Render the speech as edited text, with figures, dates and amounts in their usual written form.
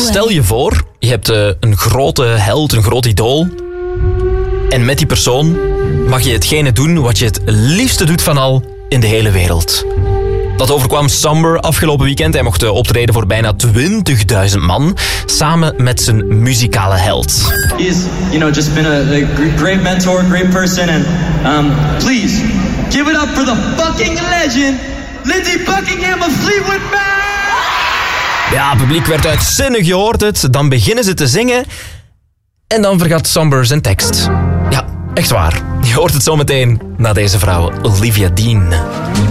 Stel je voor, je hebt een grote held, een groot idool. En met die persoon mag je hetgene doen wat je het liefste doet van al in de hele wereld. Dat overkwam Somber afgelopen weekend. Hij mocht optreden voor bijna 20.000 man, samen met zijn muzikale held. He's, just been a great mentor, great person, and please give it up for the fucking legend, Lindsey Buckingham of Fleetwood Mac. Ja, het publiek werd uitzinnig, je hoort het. Dan beginnen ze te zingen en dan vergat Somber zijn tekst. Ja, echt waar. Je hoort het zo meteen na deze vrouw, Olivia Dean.